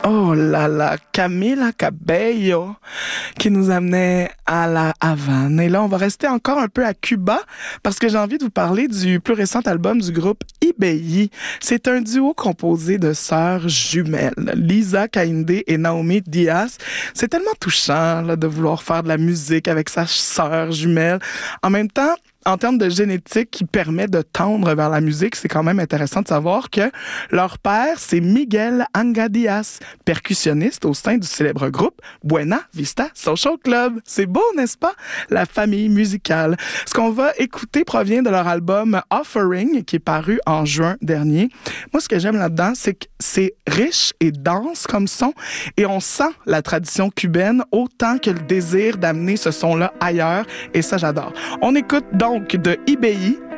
Oh là là, Camila Cabello qui nous amenait à la Havane. Et là, on va rester encore un peu à Cuba parce que j'ai envie de vous parler du plus récent album du groupe IBI. C'est un duo composé de sœurs jumelles, Lisa Kainde et Naomi Diaz. C'est tellement touchant là, de vouloir faire de la musique avec sa sœur jumelle. En même temps, en termes de génétique qui permet de tendre vers la musique, c'est quand même intéressant de savoir que leur père, c'est Miguel Anga Diaz, percussionniste au sein du célèbre groupe Buena Vista Social Club. C'est beau, n'est-ce pas? La famille musicale. Ce qu'on va écouter provient de leur album Offering, qui est paru en juin dernier. Moi, ce que j'aime là-dedans, c'est que c'est riche et dense comme son, et on sent la tradition cubaine autant que le désir d'amener ce son-là ailleurs, et ça, j'adore. On écoute donc de IBI,